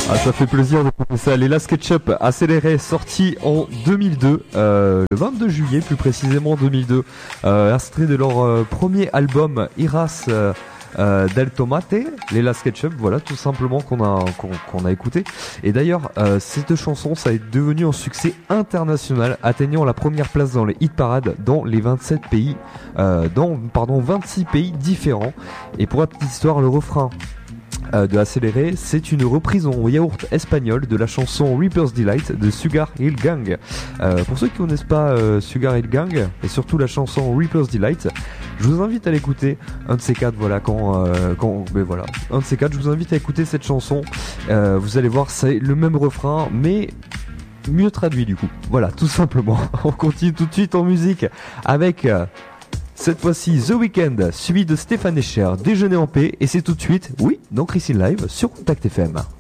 Ah, ça fait plaisir de trouver ça. Les Last Ketchup accéléré, sorti en 2002, le 22 juillet plus précisément 2002, extrait de leur premier album Iras del Tomate, les Last Ketchup, voilà tout simplement qu'on a écouté. Et d'ailleurs cette chanson ça est devenu un succès international, atteignant la première place dans les hit parades dans les 27 pays, 26 pays différents. Et pour la petite histoire, le refrain de Accéléré, c'est une reprise en yaourt espagnol de la chanson Reaper's Delight de Sugar Hill Gang. Pour ceux qui ne connaissent pas Sugar Hill Gang et surtout la chanson Reaper's Delight, je vous invite à l'écouter. Un de ces quatre, voilà, un de ces quatre, je vous invite à écouter cette chanson. Vous allez voir, c'est le même refrain, mais mieux traduit du coup. Voilà, tout simplement. On continue tout de suite en musique avec cette fois-ci The Weeknd, suivi de Stéphane Escher, Déjeuner en paix, et c'est tout de suite, oui, dans Christine Live sur Contact FM.